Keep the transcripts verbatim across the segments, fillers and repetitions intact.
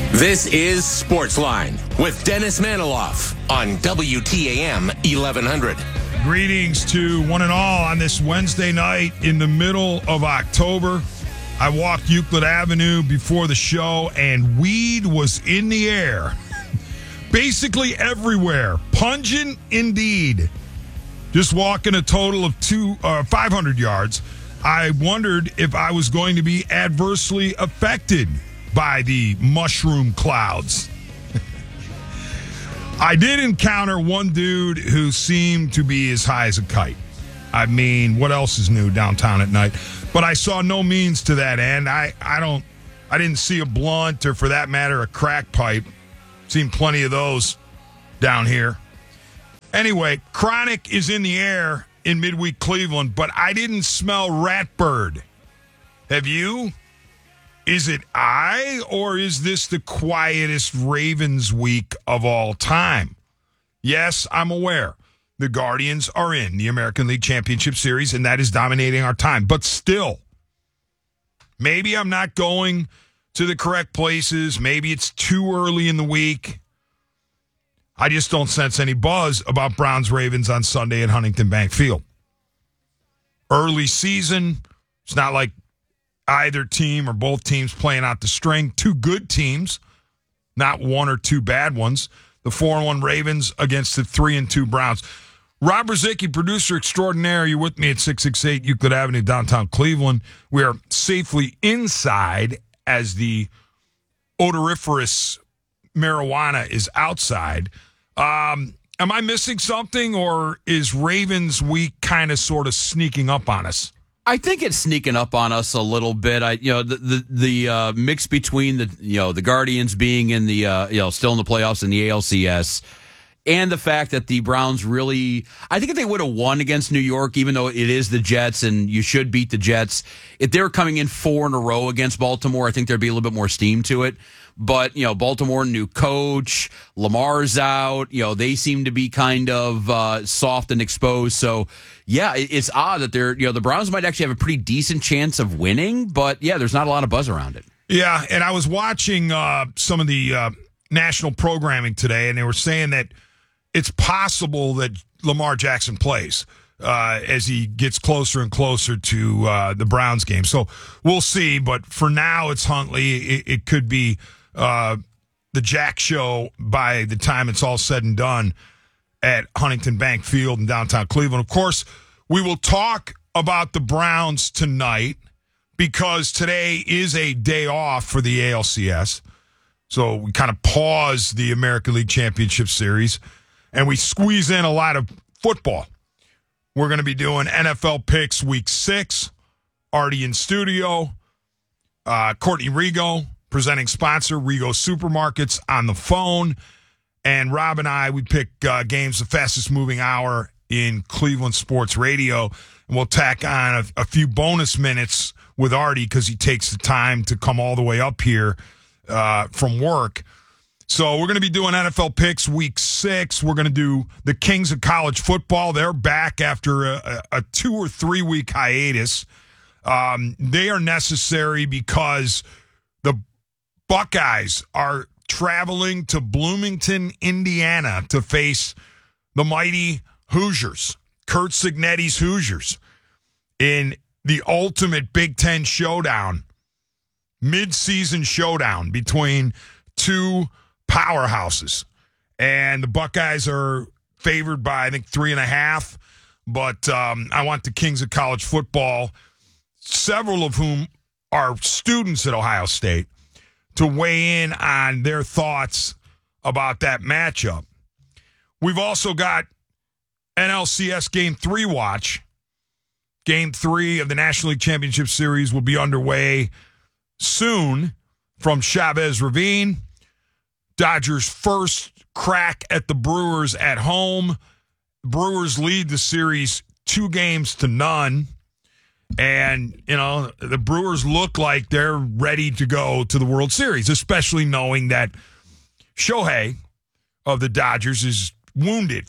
This is Sportsline with Dennis Maniloff on W T A M eleven hundred. Greetings to one and all on this Wednesday night in the middle of October. I walked Euclid Avenue before the show, and weed was in the air. Basically everywhere. Pungent indeed. Just walking a total of two, uh, five hundred yards. I wondered if I was going to be adversely affected by the mushroom clouds. I did encounter one dude who seemed to be as high as a kite. I mean, what else is new downtown at night? But I saw no means to that end. I, I don't, I didn't see a blunt or, for that matter, a crack pipe. Seen plenty of those down here. Anyway, Chronic is in the air in midweek Cleveland, but I didn't smell Ratbird. Have you? Is it I, or is this the quietest Ravens week of all time? Yes, I'm aware. The Guardians are in the American League Championship Series, and that is dominating our time. But still, maybe I'm not going to the correct places. Maybe it's too early in the week. I just don't sense any buzz about Browns-Ravens on Sunday at Huntington Bank Field. Early season, it's not like either team or both teams playing out the string. Two good teams, not one or two bad ones. The four and one Ravens against the three and two Browns. Rob Ruzicki, producer extraordinaire, you're with me at six six eight Euclid Avenue, downtown Cleveland. We are safely inside as the odoriferous marijuana is outside. Um, am I missing something, or is Ravens week kind of sort of sneaking up on us? I think it's sneaking up on us a little bit. I, you know, the the, the uh, mix between the, you know, the Guardians being in the, uh, you know, still in the playoffs in the A L C S, and the fact that the Browns really, I think if they would have won against New York, even though it is the Jets and you should beat the Jets, if they were coming in four in a row against Baltimore, I think there'd be a little bit more steam to it. But, you know, Baltimore, new coach, Lamar's out, you know, they seem to be kind of uh, soft and exposed. So, yeah, it's odd that they're, you know, the Browns might actually have a pretty decent chance of winning. But, yeah, there's not a lot of buzz around it. Yeah, and I was watching uh, some of the uh, national programming today, and they were saying that it's possible that Lamar Jackson plays uh, as he gets closer and closer to uh, the Browns game. So we'll see. But for now, it's Huntley. It, it could be uh, the Jack Show by the time it's all said and done at Huntington Bank Field in downtown Cleveland. Of course, we will talk about the Browns tonight because today is a day off for the A L C S. So we kind of pause the American League Championship Series, and we squeeze in a lot of football. We're going to be doing N F L picks week six, already in studio. Uh, Courtney Rigo, presenting sponsor, Rigo Supermarkets, on the phone. And Rob and I, we pick uh, games the fastest moving hour in Cleveland sports radio. And we'll tack on a, a few bonus minutes with Artie because he takes the time to come all the way up here uh, from work. So we're going to be doing N F L picks week six. We're going to do the Kings of college football. They're back after a, a two or three week hiatus. Um, they are necessary because the Buckeyes are traveling to Bloomington, Indiana to face the mighty Hoosiers, Kurt Cignetti's Hoosiers, in the ultimate Big Ten showdown, mid-season showdown between two powerhouses. And the Buckeyes are favored by, I think, three and a half. But um, I want the Kings of college football, several of whom are students at Ohio State, to weigh in on their thoughts about that matchup. We've also got N L C S Game three watch. Game three of the National League Championship Series will be underway soon from Chavez Ravine. Dodgers' first crack at the Brewers at home. Brewers lead the series two games to none. And, you know, the Brewers look like they're ready to go to the World Series, especially knowing that Shohei of the Dodgers is wounded.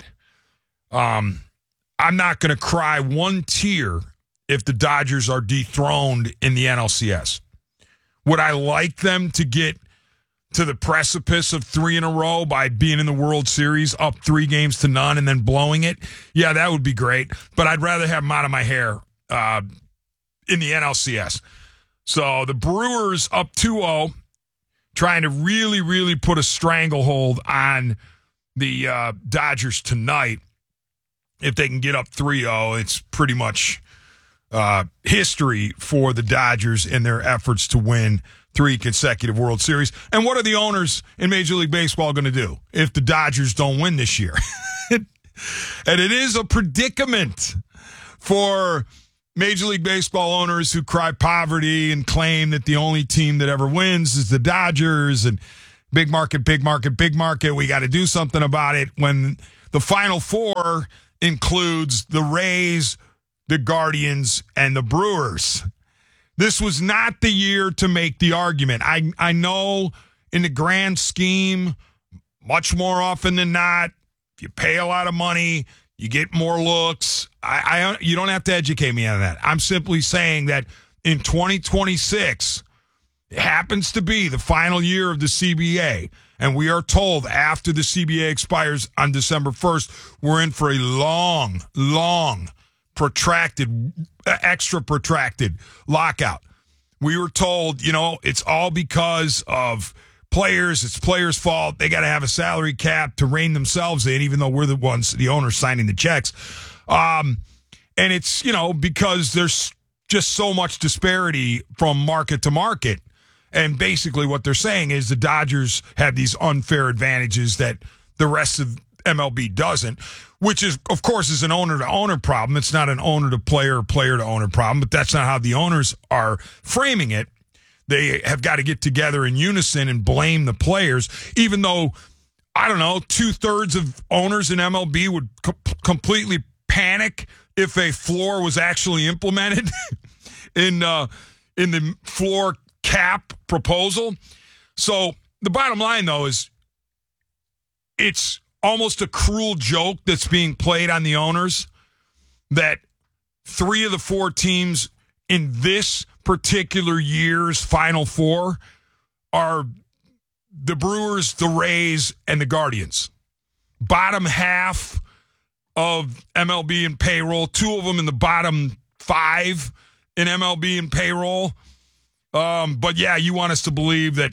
Um, I'm not going to cry one tear if the Dodgers are dethroned in the N L C S. Would I like them to get to the precipice of three in a row by being in the World Series, up three games to none, and then blowing it, yeah, that would be great. But I'd rather have them out of my hair uh, in the N L C S. So the Brewers up two oh, trying to really, really put a stranglehold on the uh, Dodgers tonight. If they can get up three oh, it's pretty much uh, history for the Dodgers in their efforts to win three consecutive World Series. And what are the owners in Major League Baseball going to do if the Dodgers don't win this year? And it is a predicament for Major League Baseball owners who cry poverty and claim that the only team that ever wins is the Dodgers and big market, big market, big market. We got to do something about it when the Final Four includes the Rays, the Guardians, and the Brewers. This was not the year to make the argument. I I know in the grand scheme, much more often than not, if you pay a lot of money, you get more looks. I, I you don't have to educate me on that. I'm simply saying that in twenty twenty-six, it happens to be the final year of the C B A, and we are told after the C B A expires on December first, we're in for a long, long, protracted, extra protracted lockout. We were told, you know, it's all because of players. It's players' fault. They got to have a salary cap to rein themselves in, even though we're the ones, the owners, signing the checks. Um, and it's, you know, because there's just so much disparity from market to market. And basically what they're saying is the Dodgers have these unfair advantages that the rest of M L B doesn't, which is, of course, is an owner-to-owner problem. It's not an owner-to-player, player-to-owner problem, but that's not how the owners are framing it. They have got to get together in unison and blame the players, even though, I don't know, two-thirds of owners in M L B would co- completely panic if a floor was actually implemented in uh, in the floor cap proposal. So the bottom line, though, is it's almost a cruel joke that's being played on the owners that three of the four teams in this particular year's Final Four are the Brewers, the Rays, and the Guardians. Bottom half of M L B in payroll, two of them in the bottom five in M L B in payroll. Um, but, yeah, you want us to believe that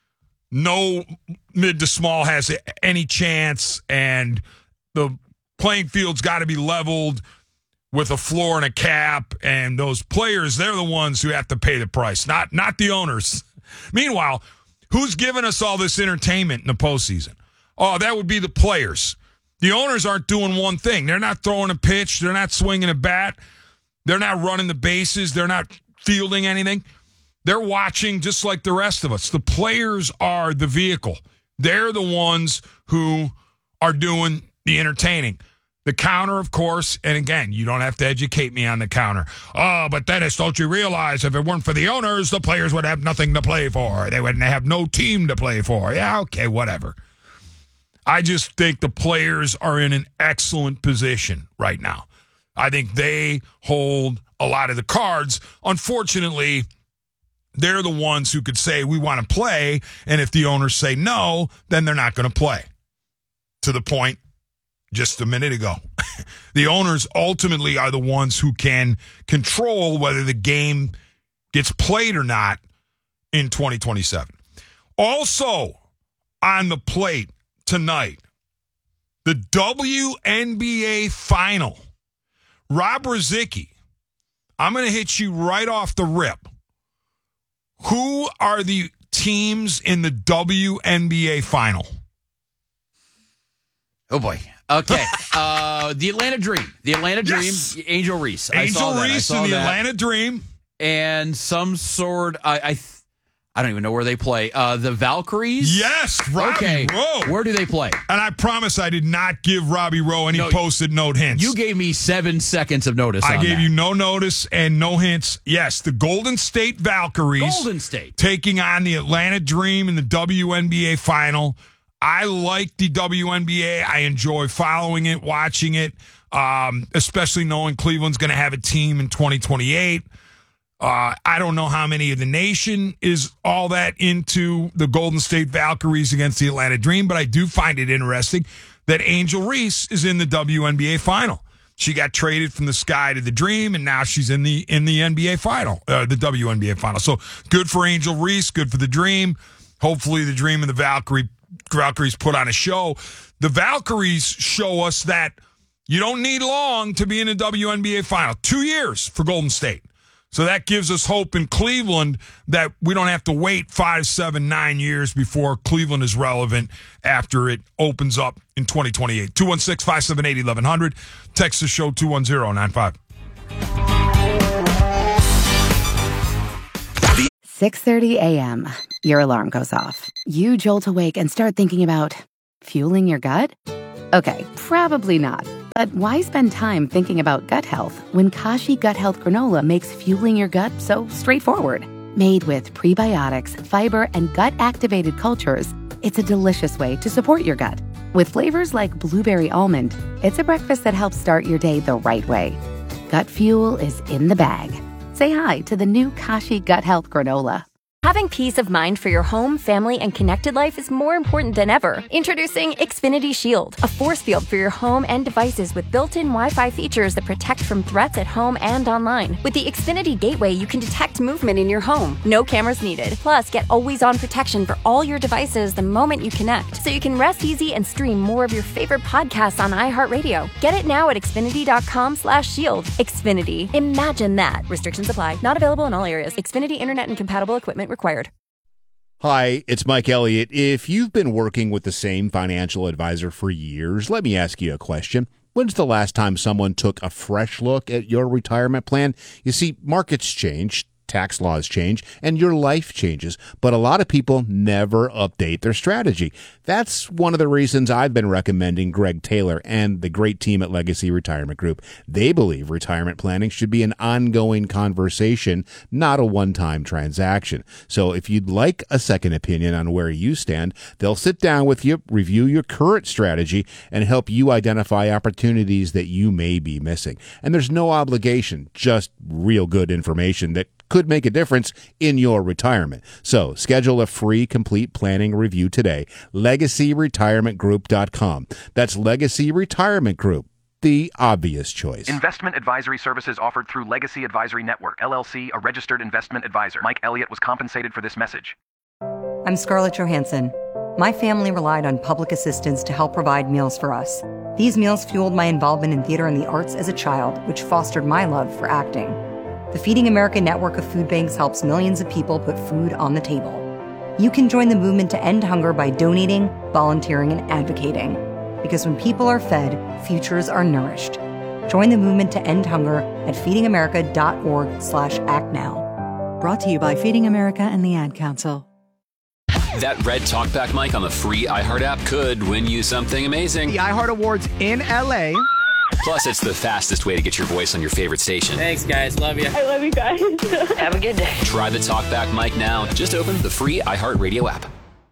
no mid to small has any chance, and the playing field's got to be leveled with a floor and a cap, and those players, they're the ones who have to pay the price, not not the owners. Meanwhile, who's giving us all this entertainment in the postseason? Oh, that would be the players. The owners aren't doing one thing. They're not throwing a pitch. They're not swinging a bat. They're not running the bases. They're not fielding anything. They're watching just like the rest of us. The players are the vehicle. They're the ones who are doing the entertaining. The counter, of course, and again, you don't have to educate me on the counter. Oh, but Dennis, don't you realize if it weren't for the owners, the players would have nothing to play for. They wouldn't have no team to play for. Yeah, okay, whatever. I just think the players are in an excellent position right now. I think they hold a lot of the cards. Unfortunately, they're the ones who could say, we want to play, and if the owners say no, then they're not going to play. To the point just a minute ago. The owners ultimately are the ones who can control whether the game gets played or not in twenty twenty-seven. Also on the plate tonight, the W N B A Final. Rob Ruzicki, I'm going to hit you right off the rip. Who are the teams in the W N B A Final? Oh, boy. Okay. uh, the Atlanta Dream. The Atlanta Dream, Yes. Angel Reese. I Angel saw that. I Reese saw and the that. Atlanta Dream. And some sort, I, I th- I don't even know where they play. Uh, the Valkyries? Yes, Robbie okay. Rowe. Where do they play? And I promise I did not give Robbie Rowe any No, post-it note hints. You gave me seven seconds of notice I on gave that. you no notice and no hints. Yes, the Golden State Valkyries. Golden State. Taking on the Atlanta Dream in the W N B A Final. I like the W N B A. I enjoy following it, watching it, um, especially knowing Cleveland's going to have a team in twenty twenty-eight. Uh, I don't know how many of the nation is all that into the Golden State Valkyries against the Atlanta Dream, but I do find it interesting that Angel Reese is in the W N B A final. She got traded from the Sky to the Dream, and now she's in the in the N B A final, uh, the W N B A final. So good for Angel Reese, good for the Dream. Hopefully the Dream and the Valkyrie Valkyries put on a show. The Valkyries show us that you don't need long to be in a W N B A final. Two years for Golden State. So that gives us hope in Cleveland that we don't have to wait five, seven, nine years before Cleveland is relevant after it opens up in twenty twenty-eight. two one six, five seven eight, eleven hundred. Text the show two one zero nine five. six thirty a.m. Your alarm goes off. You jolt awake and start thinking about fueling your gut? Okay, probably not. But why spend time thinking about gut health when Kashi Gut Health Granola makes fueling your gut so straightforward? Made with prebiotics, fiber, and gut-activated cultures, it's a delicious way to support your gut. With flavors like blueberry almond, it's a breakfast that helps start your day the right way. Gut fuel is in the bag. Say hi to the new Kashi Gut Health Granola. Having peace of mind for your home, family, and connected life is more important than ever. Introducing Xfinity Shield, a force field for your home and devices with built-in Wi-Fi features that protect from threats at home and online. With the Xfinity Gateway, you can detect movement in your home. No cameras needed. Plus, get always-on protection for all your devices the moment you connect, so you can rest easy and stream more of your favorite podcasts on iHeartRadio. Get it now at Xfinity.com slash shield. Xfinity. Imagine that. Restrictions apply. Not available in all areas. Xfinity Internet and compatible equipment required. Hi, it's Mike Elliott. If you've been working with the same financial advisor for years, let me ask you a question. When's the last time someone took a fresh look at your retirement plan? You see, markets change, tax laws change, and your life changes, but a lot of people never update their strategy. That's one of the reasons I've been recommending Greg Taylor and the great team at Legacy Retirement Group. They believe retirement planning should be an ongoing conversation, not a one-time transaction. So if you'd like a second opinion on where you stand, they'll sit down with you, review your current strategy, and help you identify opportunities that you may be missing. And there's no obligation, just real good information that could make a difference in your retirement. So schedule a free complete planning review today. legacy retirement group dot com. That's Legacy Retirement Group, the obvious choice. Investment advisory services offered through Legacy Advisory Network, L L C, a registered investment advisor. Mike Elliott was compensated for this message. I'm Scarlett Johansson. My family relied on public assistance to help provide meals for us. These meals fueled my involvement in theater and the arts as a child, which fostered my love for acting. The Feeding America network of food banks helps millions of people put food on the table. You can join the movement to end hunger by donating, volunteering, and advocating. Because when people are fed, futures are nourished. Join the movement to end hunger at feedingamerica.org slash act now. Brought to you by Feeding America and the Ad Council. That red talkback mic on the free iHeart app could win you something amazing. The iHeart Awards in L A. Plus, it's the fastest way to get your voice on your favorite station. Thanks, guys. Love you. I love you guys. Have a good day. Try the TalkBack mic now. Just open the free iHeartRadio app.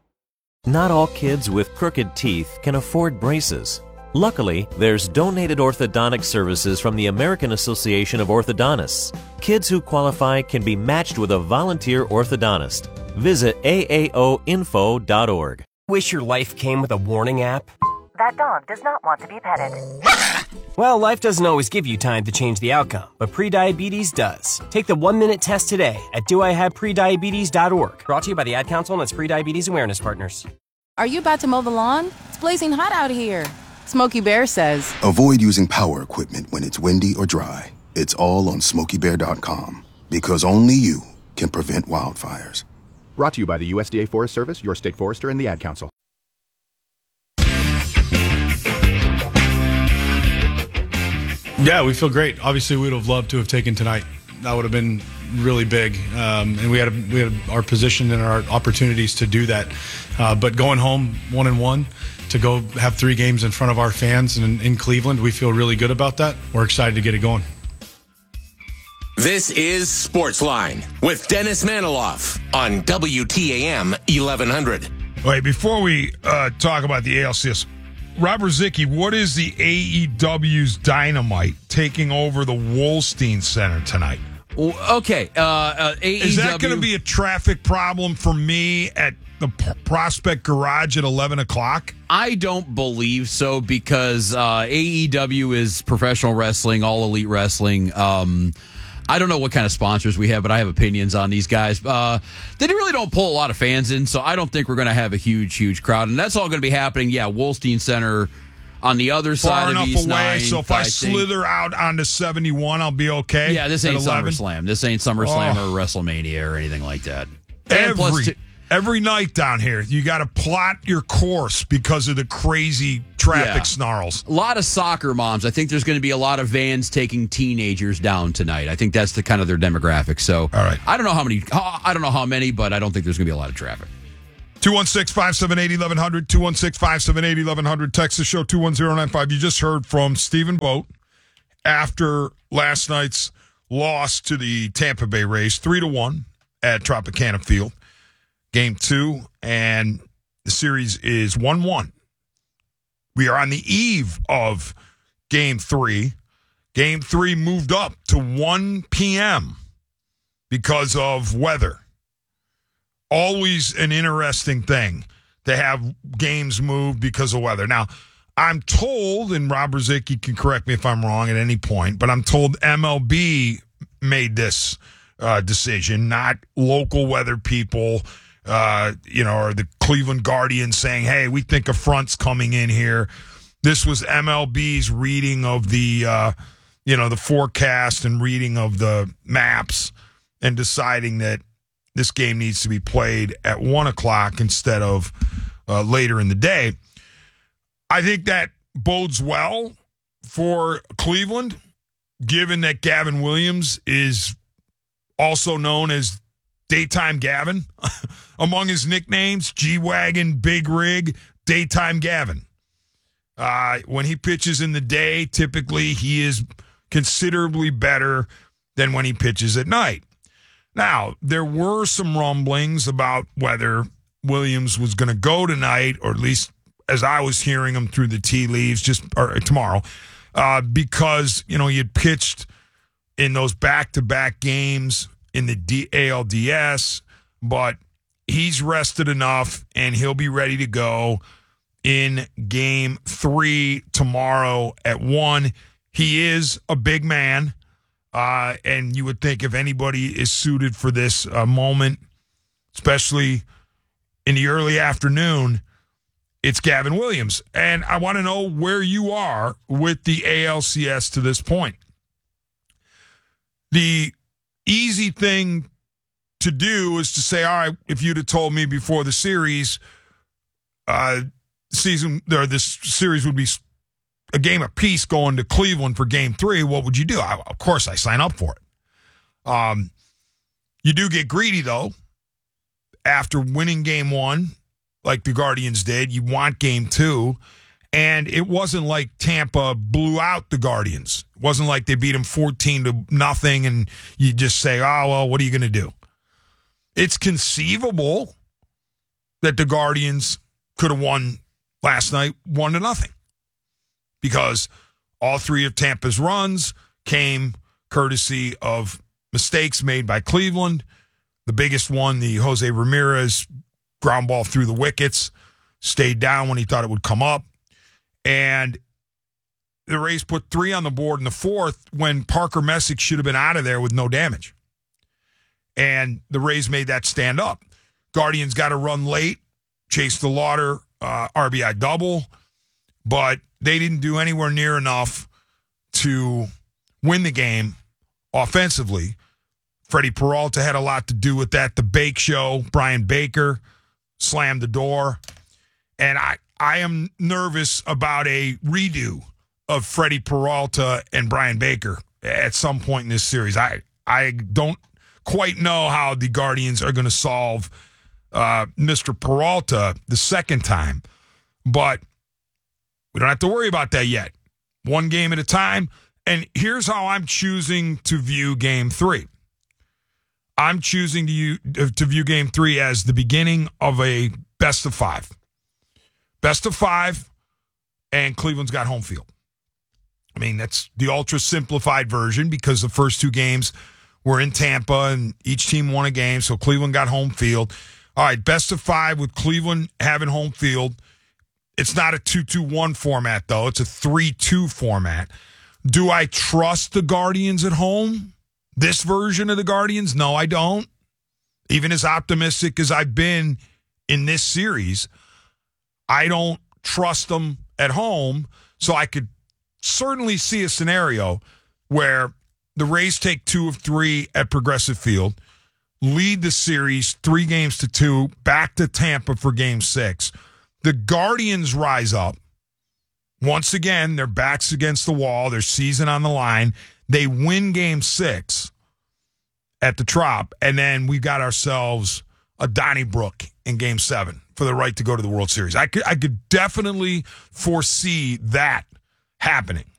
Not all kids with crooked teeth can afford braces. Luckily, there's donated orthodontic services from the American Association of Orthodontists. Kids who qualify can be matched with a volunteer orthodontist. Visit A A O info dot org. Wish your life came with a warning app? That dog does not want to be petted. Well, life doesn't always give you time to change the outcome, but prediabetes does. Take the one-minute test today at do I have prediabetes dot org. Brought to you by the Ad Council and its Prediabetes Awareness Partners. Are you about to mow the lawn? It's blazing hot out here. Smokey Bear says, avoid using power equipment when it's windy or dry. It's all on smokey bear dot com, because only you can prevent wildfires. Brought to you by the U S D A Forest Service, your state forester, and the Ad Council. Yeah, we feel great. Obviously, we would have loved to have taken tonight. That would have been really big, um, and we had a, we had our position and our opportunities to do that. Uh, but going home one and one to go have three games in front of our fans and in, in Cleveland, we feel really good about that. We're excited to get it going. This is Sportsline with Dennis Maniloff on W T A M eleven hundred. Wait, before we uh, talk about the A L C S, Rob Ruzicki, what is the A E W's Dynamite taking over the Wolstein Center tonight? Okay, uh, uh, A E W. Is that going to be a traffic problem for me at the P- Prospect Garage at eleven o'clock? I don't believe so because uh, A E W is professional wrestling, all elite wrestling. Um, I don't know what kind of sponsors we have, but I have opinions on these guys. Uh, they really don't pull a lot of fans in, so I don't think we're going to have a huge, huge crowd. And that's all going to be happening, yeah, Wolstein Center on the other Far side enough of East away, ninth, so if I, I slither out onto seventy-one, I'll be okay. Yeah, this ain't SummerSlam. This ain't SummerSlam Oh. or WrestleMania or anything like that. And Every plus t- every night down here, you got to plot your course because of the crazy traffic Yeah. snarls. A lot of soccer moms. I think there's going to be a lot of vans taking teenagers down tonight. I think that's the kind of their demographic. So, all right. I don't know how many. I don't know how many, but I don't think there's going to be a lot of traffic. two one six, five seven eight, eleven hundred, two one six, five seven eight, eleven hundred. Text the show two one zero nine five. You just heard from Stephen Vogt after last night's loss to the Tampa Bay Rays, three to one at Tropicana Field. Game two, and the series is one one. We are on the eve of game three. Game three moved up to one p.m. because of weather. Always an interesting thing to have games move because of weather. Now, I'm told, and Rob Ruzicki can correct me if I'm wrong at any point, but I'm told M L B made this uh, decision, not local weather people. Uh, you know, or the Cleveland Guardians saying, hey, we think a front's coming in here. This was M L B's reading of the, uh, you know, the forecast and reading of the maps and deciding that this game needs to be played at one o'clock instead of uh, later in the day. I think that bodes well for Cleveland, given that Gavin Williams is also known as Daytime Gavin. Among his nicknames, G-Wagon, Big Rig, Daytime Gavin. Uh, when he pitches in the day, typically he is considerably better than when he pitches at night. Now, there were some rumblings about whether Williams was going to go tonight, or at least as I was hearing him through the tea leaves, just or tomorrow, uh, because, you know, he had pitched in those back-to-back games in the D- A L D S, but he's rested enough, and he'll be ready to go in game three tomorrow at one. He is a big man, uh, and you would think if anybody is suited for this uh, moment, especially in the early afternoon, it's Gavin Williams. And I want to know where you are with the A L C S to this point. The easy thing to do is to say, all right, if you'd have told me before the series, uh, season or this series would be a game apiece going to Cleveland for game three, what would you do? I, of course, I sign up for it. Um, you do get greedy, though. After winning game one, like the Guardians did, you want game two. And it wasn't like Tampa blew out the Guardians. It wasn't like they beat them fourteen to nothing and you just say, oh, well, what are you going to do? It's conceivable that the Guardians could have won last night one to nothing because all three of Tampa's runs came courtesy of mistakes made by Cleveland. The biggest one, the Jose Ramirez ground ball through the wickets, stayed down when he thought it would come up. And the Rays put three on the board in the fourth when Parker Messick should have been out of there with no damage. And the Rays made that stand up. Guardians got a run late, chased the Lauder uh, R B I double, but they didn't do anywhere near enough to win the game offensively. Freddie Peralta had a lot to do with that. The Bake Show, Brian Baker slammed the door. And I, I am nervous about a redo of Freddie Peralta and Brian Baker at some point in this series. I, I don't quite know how the Guardians are going to solve uh, Mister Peralta the second time, but we don't have to worry about that yet. One game at a time. And here's how I'm choosing to view game three. I'm choosing to, you, to view game three as the beginning of a best of five. Best of five, and Cleveland's got home field. I mean, that's the ultra simplified version because the first two games We're in Tampa, and each team won a game, so Cleveland got home field. All right, best of five with Cleveland having home field. It's not a two two one format, though. It's a three two format. Do I trust the Guardians at home? This version of the Guardians? No, I don't. Even as optimistic as I've been in this series, I don't trust them at home. So I could certainly see a scenario where the Rays take two of three at Progressive Field, lead the series three games to two, back to Tampa for game six. The Guardians rise up. Once again, their backs against the wall, their season on the line. They win game six at the Trop, and then we got ourselves a Donnybrook in game seven for the right to go to the World Series. I could, I could definitely foresee that happening.